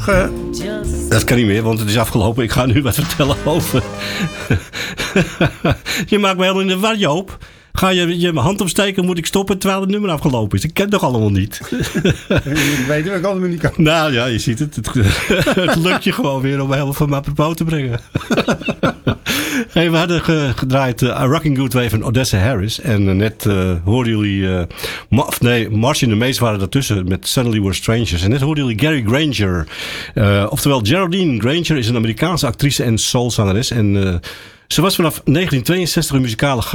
Dat kan niet meer, want het is afgelopen. Ik ga nu wat vertellen over... Je maakt me helemaal in de war, Joop. Ga je mijn hand opsteken, moet ik stoppen terwijl het nummer afgelopen is. Ik ken het toch allemaal niet. Ik weet dat ik allemaal niet kan. Nou ja, je ziet het. Het lukt je gewoon weer om helemaal van me apropos te brengen. Hey, we hadden gedraaid Rocking Good Way van Odessa Harris. En net hoorden jullie... Marcy en de Maze waren daartussen met Suddenly We're Strangers. En net hoorden jullie Gary Granger. Oftewel Geraldine Granger is een Amerikaanse actrice en soulzangeres. En ze was vanaf 1962 een muzikale